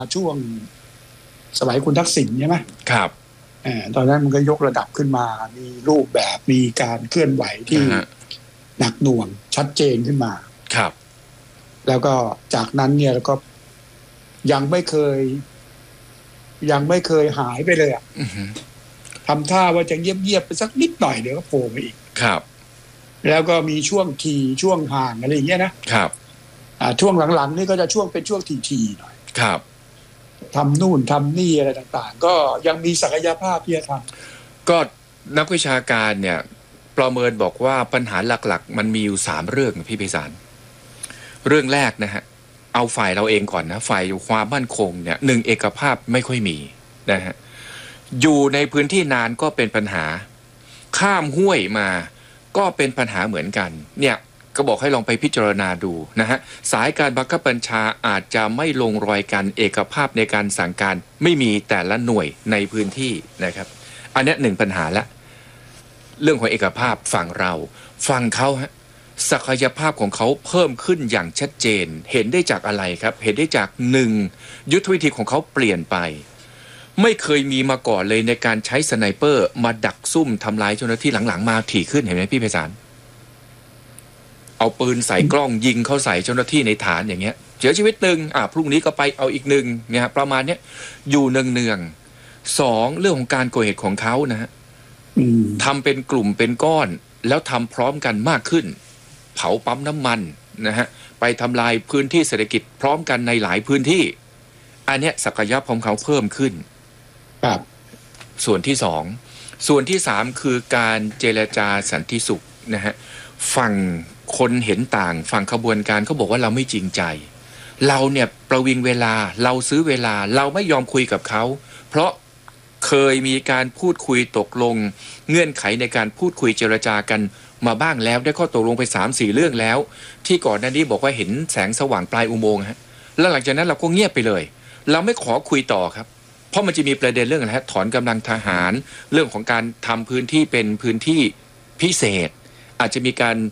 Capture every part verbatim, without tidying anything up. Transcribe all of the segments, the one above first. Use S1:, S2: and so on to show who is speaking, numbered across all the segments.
S1: ช่วงสมัยคุณทักษิณใช่ไหม
S2: ครับ
S1: ตอนนั้นมันก็ยกระดับขึ้นมามีรูปแบบมีการเคลื่อนไหวที่หนักหน่วงชัดเจนขึ้นมา
S2: ครับ
S1: แล้วก็จากนั้นเนี่ยก็ยังไม่เคยยังไม่เคยหายไปเลยอ่ะทำท่าว่าจะเงียบๆไปสักนิดหน่อยเดี๋ยวก็โผล่มาอีก
S2: ครับ
S1: แล้วก็มีช่วงทีช่วงห่างอะไรอย่างเงี้ยนะครับอ่าช่วงหลังๆนี่ก็จะช่วงเป็นช่วงทีๆหน่อย
S2: ครับ
S1: ทำนู่นทำนี่อะไรต่างๆก็ยังมีศักยภาพที่จะท
S2: ำก็นักวิชาการเนี่ยประเมินบอกว่าปัญหาหลักๆมันมีอยู่สามเรื่องพี่ไพศาลเรื่องแรกนะฮะเอาฝ่ายเราเองก่อนนะฝ่ายความมั่นคงเนี่ยหนึ่งเอกภาพไม่ค่อยมีนะฮะอยู่ในพื้นที่นานก็เป็นปัญหาข้ามห้วยมาก็เป็นปัญหาเหมือนกันเนี่ยก็บอกให้ลองไปพิจารณาดูนะฮะสายการบังคับบัญชาอาจจะไม่ลงรอยกันเอกภาพในการสั่งการไม่มีแต่ละหน่วยในพื้นที่นะครับอันนี้หนึ่งปัญหาละเรื่องของเอกภาพฝั่งเราฝั่งเขาฮะศักยภาพของเขาเพิ่มขึ้นอย่างชัดเจนเห็นได้จากอะไรครับเห็นได้จากหนึ่งยุทธวิธีของเขาเปลี่ยนไปไม่เคยมีมาก่อนเลยในการใช้สไนเปอร์มาดักซุ่มทำลายเจ้าหน้าที่หลังๆมาถี่ขึ้นเห็นไหมพี่ไพศาลเอาปืนใส่กล้องยิงเข้าใส่เจ้าหน้าที่ในฐานอย่างเงี้ยเสียชีวิตหนึ่งอ่ะพรุ่งนี้ก็ไปเอาอีกหนึ่งเนี่ยประมาณเนี้ยอยู่เนืองๆสองเรื่องของการก่อเหตุของเขานะฮะทำเป็นกลุ่มเป็นก้อนแล้วทำพร้อมกันมากขึ้นเผาปั๊มน้ำมันนะฮะไปทำลายพื้นที่เศรษฐกิจพร้อมกันในหลายพื้นที่อันเนี้ยศักยภาพของเขาเพิ่มขึ้น
S1: ครับ
S2: ส่วนที่สองส่วนที่สามคือการเจรจาสันติสุขนะฮะฝั่งคนเห็นต่างฝั่งขบวนการเขาบอกว่าเราไม่จริงใจเราเนี่ยประวิงเวลาเราซื้อเวลาเราไม่ยอมคุยกับเขาเพราะเคยมีการพูดคุยตกลงเงื่อนไขในการพูดคุยเจรจากันมาบ้างแล้วได้ข้อตกลงไป สามสี่ เรื่องแล้วที่ก่อนหน้านี้บอกว่าเห็นแสงสว่างปลายอุโมงค์ฮะแล้วหลังจากนั้นเราก็เงียบไปเลยเราไม่ขอคุยต่อครับเพราะมันจะมีประเด็นเรื่องอะไรฮะถอนกำลังทหารเรื่องของการทำพื้นที่เป็นพื้นที่พิเศษอาจจะมีการ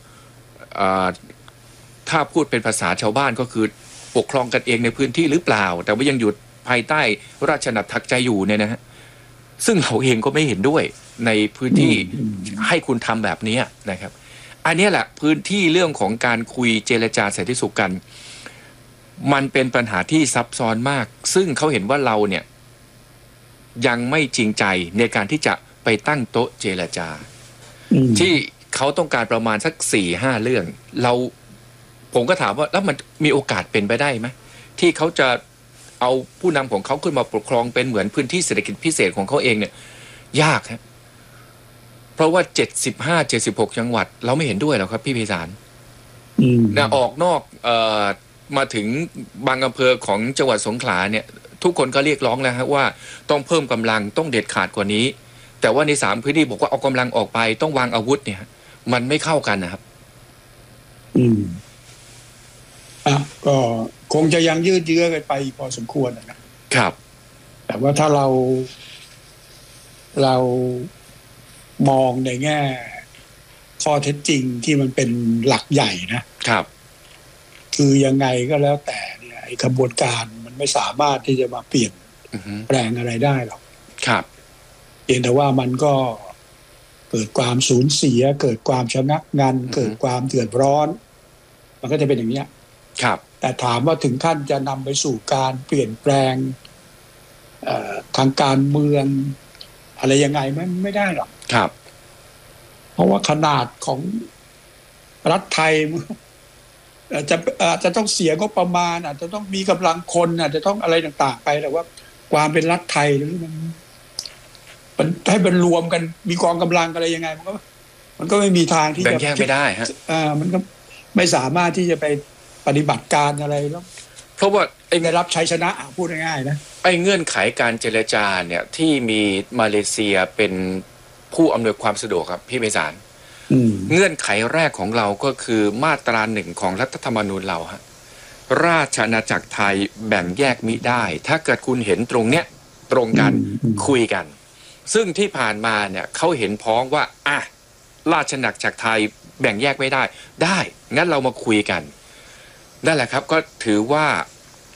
S2: ถ้าพูดเป็นภาษาชาวบ้านก็คือปกครองกันเองในพื้นที่หรือเปล่าแต่ว่ายังอยู่ภายใต้ราชนัดถักใจอยู่เนี่ยนะฮะซึ่งเราเองก็ไม่เห็นด้วยในพื้นที่ให้คุณทำแบบนี้นะครับอันนี้แหละพื้นที่เรื่องของการคุยเจรจาสันติสุขกันมันเป็นปัญหาที่ซับซ้อนมากซึ่งเขาเห็นว่าเราเนี่ยยังไม่จริงใจในการที่จะไปตั้งโต๊ะเจรจาที่เขาต้องการประมาณสักสี่ห้าเรื่องเราผมก็ถามว่าแล้วมันมีโอกาสเป็นไปได้ไหมที่เขาจะเอาผู้นำของเขาขึ้นมาปกครองเป็นเหมือนพื้นที่เศรษฐกิจพิเศษของเขาเองเนี่ยยากครับเพราะว่าเจ็ดสิบห้า เจ็ดสิบหกจังหวัดเราไม่เห็นด้วยหรอกครับพี่ไพศาลนะออกนอกเอ่อมาถึงบางอำเภอของจังหวัดสงขลาเนี่ยทุกคนก็เรียกร้องแล้วฮะว่าต้องเพิ่มกำลังต้องเด็ดขาดกว่านี้แต่ว่าในสามพื้นที่บอกว่าเอากำลังออกไปต้องวางอาวุธเนี่ยมันไม่เข้ากันนะครับ
S1: อืมอ่ะก็คงจะยังยืดเยื้อกันไปพอสมควรนะครับแต่ว่าถ้าเราเรามองในแง่ข้อเท็จจริงที่มันเป็นหลักใหญ่นะครับคือยังไงก็แล้วแต่เนี่ยไอ้กระบวนการมันไม่สามารถที่จะมาเปลี่ยนแปลงอะไรได้หรอก
S2: ครับ
S1: เพียงแต่ว่ามันก็เกิดความสูญเสียเกิดความชะงักงันเกิดความเดือดร้อนมันก็จะเป็นอย่างนี้
S2: ครับ
S1: แต่ถามว่าถึงขั้นจะนำไปสู่การเปลี่ยนแปลงทางการเมืองอะไรยังไงไม่ไม่ได้หรอก
S2: ครับ
S1: เพราะว่าขนาดของรัฐไทยอาจจะอาจจะต้องเสียงบประมาณอาจจะต้องมีกำลังคนอาจจะต้องอะไรต่างๆไปแต่ว่าความเป็นรัฐไทยหรือมันมันให้เป็นรวมกันมีกองกำลังอะไรยังไงมันก็มันก็ไม่มีทางที่จะ
S2: แบ่งแยกไม่ได้ฮะ
S1: อ่ามันก็ไม่สามารถที่จะไปปฏิบัติการอะไรแล้ว
S2: เพราะว่า
S1: ไอ้ได้รับชัยชนะพูดง่ายๆนะ
S2: ไอ้เงื่อนไขการเจรจาเนี่ยที่มีมาเลเซียเป็นผู้อำนวยความสะดวกครับพี่ไพศาลเงื่อนไขแรกของเราก็คือมาตราหนึ่งของรัฐธรรมนูญเราฮะราชอาณาจักรไทยแบ่งแยกมิได้ถ้าเกิดคุณเห็นตรงเนี้ยตรงกันคุยกันซึ่งที่ผ่านมาเนี่ยเขาเห็นพ้องว่าอ่ะราชอาณาจักรไทยแบ่งแยกไม่ได้ได้งั้นเรามาคุยกันนั่นแหละครับก็ถือว่า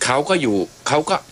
S2: เขาก็อยู่เขาก็